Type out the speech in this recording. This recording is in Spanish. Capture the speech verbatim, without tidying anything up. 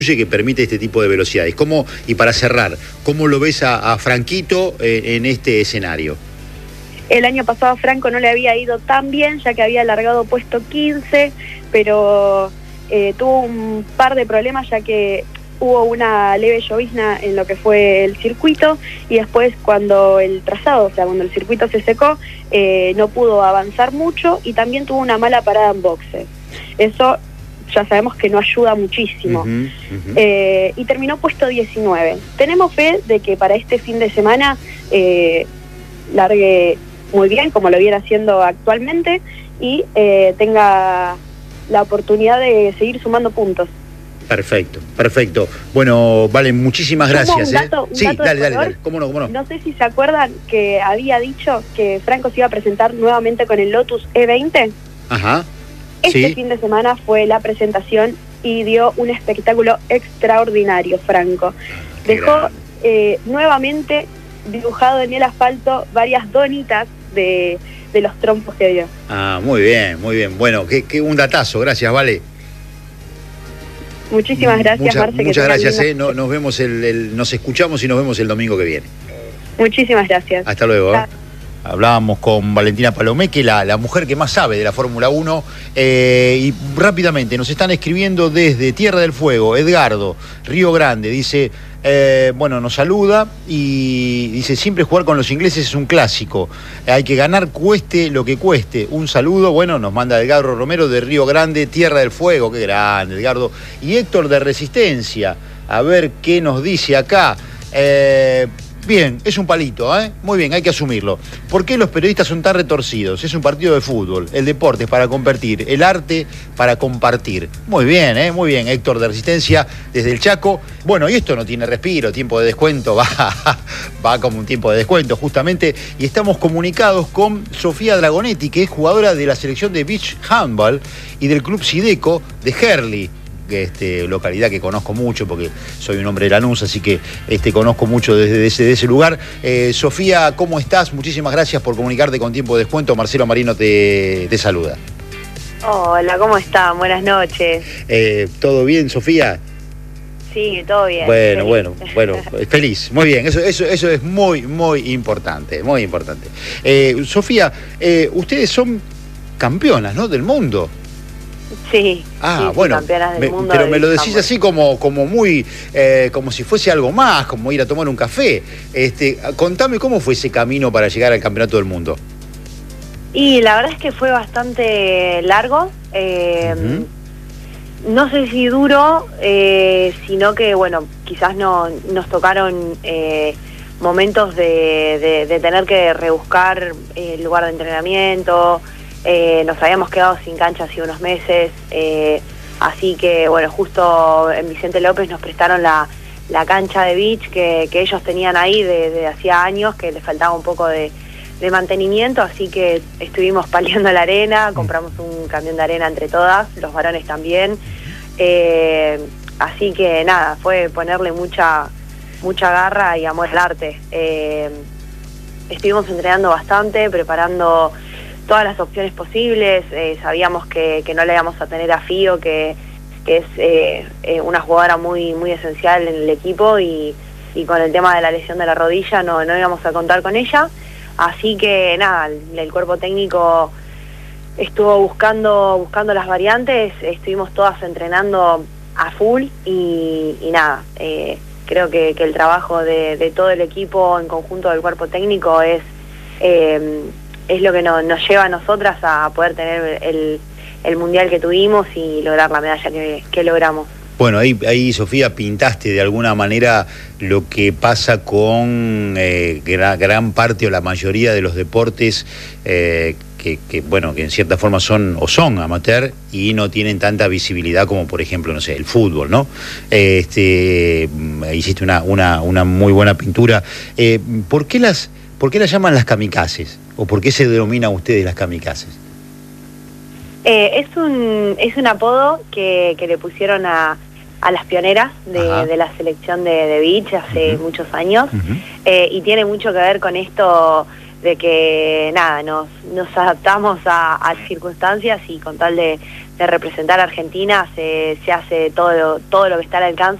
que permite este tipo de velocidades. ¿Cómo, y para cerrar, cómo lo ves a, a Franquito en, en este escenario? El año pasado a Franco no le había ido tan bien, ya que había largado puesto quince, pero eh, tuvo un par de problemas, ya que hubo una leve llovizna en lo que fue el circuito, y después cuando el trazado, o sea, cuando el circuito se secó, eh, no pudo avanzar mucho, y también tuvo una mala parada en boxe. Eso ya sabemos que no ayuda muchísimo. Uh-huh, uh-huh. Eh, y terminó puesto diecinueve. Tenemos fe de que para este fin de semana eh, largue muy bien, como lo viene haciendo actualmente, y eh, tenga la oportunidad de seguir sumando puntos. Perfecto, perfecto. Bueno, Vale, muchísimas gracias. Un dato, ¿eh? un sí, dato dale, de dale, dale. ¿Cómo no, cómo no? No sé si se acuerdan que había dicho que Franco se iba a presentar nuevamente con el Lotus E veinte. Ajá. Este sí. fin de semana fue la presentación y dio un espectáculo extraordinario, Franco. Qué Dejó eh, nuevamente dibujado en el asfalto varias donitas de, de los trompos que dio. Ah, muy bien, muy bien. Bueno, que, que un datazo, gracias, Vale. Muchísimas gracias, Mucha, Marce. Muchas que gracias, eh. linda... no, nos vemos el, el, nos escuchamos y nos vemos el domingo que viene. Muchísimas gracias. Hasta luego. ¿eh? Hablábamos con Valentina Palomeque, la, la mujer que más sabe de la Fórmula uno, eh, y rápidamente nos están escribiendo desde Tierra del Fuego, Edgardo, Río Grande, dice, eh, bueno, nos saluda y dice, siempre jugar con los ingleses es un clásico, hay que ganar cueste lo que cueste. Un saludo, bueno, nos manda Edgardo Romero de Río Grande, Tierra del Fuego, qué grande, Edgardo. Y Héctor de Resistencia, a ver qué nos dice acá. Eh, Bien, es un palito, ¿eh? Muy bien, hay que asumirlo. ¿Por qué los periodistas son tan retorcidos? Es un partido de fútbol, el deporte es para compartir, el arte para compartir. Muy bien, ¿eh? Muy bien, Héctor de Resistencia, desde el Chaco. Bueno, y esto no tiene respiro, tiempo de descuento, va, va como un tiempo de descuento, justamente. Y estamos comunicados con Sofía Dragonetti, que es jugadora de la selección de Beach Handball y del Club Sideco de Herli. Este, localidad que conozco mucho porque soy un hombre de Lanús, así que este, conozco mucho desde ese, de ese lugar. Eh, Sofía, ¿cómo estás? Muchísimas gracias por comunicarte con tiempo de descuento. Marcelo Marino te, te saluda. Hola, ¿cómo están? Buenas noches. Eh, ¿Todo bien, Sofía? Sí, todo bien. Bueno, feliz. bueno, bueno, feliz, muy bien, eso, eso, eso es muy, muy importante, muy importante. Eh, Sofía, eh, ustedes son campeonas, ¿no? Del mundo. Sí, ah, sí, bueno, campeonas del me, mundo pero me lo decís handball. así como, como muy, eh, como si fuese algo más, como ir a tomar un café. Este, contame cómo fue ese camino para llegar al campeonato del mundo. Y la verdad es que fue bastante largo, eh, uh-huh. no sé si duro, eh, sino que, bueno, quizás no, nos tocaron eh, momentos de, de, de tener que rebuscar el lugar de entrenamiento. Eh, nos habíamos quedado sin cancha hace unos meses, eh, así que bueno, justo en Vicente López nos prestaron la, la cancha de beach que, que ellos tenían ahí de, de hacía años, que les faltaba un poco de, de mantenimiento, así que estuvimos paliando la arena, compramos un camión de arena entre todas, los varones también, eh, así que nada, fue ponerle mucha, mucha garra y amor al arte. Eh, estuvimos entrenando bastante, preparando todas las opciones posibles, eh, sabíamos que, que no le íbamos a tener a Fío, que, que es eh, eh, una jugadora muy muy esencial en el equipo, y, y con el tema de la lesión de la rodilla no, no íbamos a contar con ella, así que nada, el, el cuerpo técnico estuvo buscando buscando las variantes, estuvimos todas entrenando a full y, y nada, eh, creo que, que el trabajo de, de todo el equipo en conjunto del cuerpo técnico es... Eh, es lo que no, nos lleva a nosotras a poder tener el, el mundial que tuvimos y lograr la medalla que, que logramos. Bueno, ahí, ahí, Sofía, pintaste de alguna manera lo que pasa con eh, gran, gran parte o la mayoría de los deportes eh, que, que, bueno, que en cierta forma son o son amateur y no tienen tanta visibilidad como, por ejemplo, no sé, el fútbol, ¿no? Este, hiciste una, una, una muy buena pintura. Eh, ¿por qué las, por qué las llaman las kamikazes? ¿O por qué se denominan ustedes las kamikazes? Eh, es un es un apodo que, que le pusieron a, a las pioneras de, de la selección de, de beach hace uh-huh. muchos años, uh-huh. eh, y tiene mucho que ver con esto de que nada, nos, nos adaptamos a, a circunstancias y con tal de, de representar a Argentina, se, se hace todo lo, todo lo que está al alcance